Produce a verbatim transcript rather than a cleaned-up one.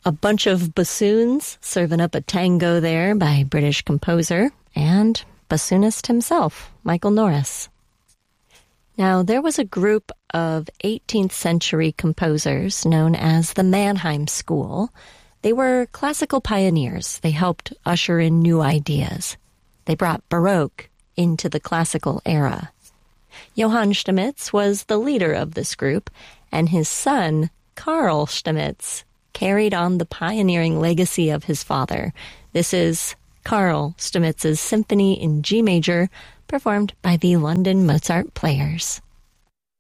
A bunch of bassoons serving up a tango there by British composer and bassoonist himself, Michael Norris. Now, there was a group of eighteenth century composers known as the Mannheim School. They were classical pioneers. They helped usher in new ideas. They brought Baroque into the classical era. Johann Stamitz was the leader of this group, and his son, Carl Stamitz, carried on the pioneering legacy of his father. This is Carl Stamitz's Symphony in G major, performed by the London Mozart Players.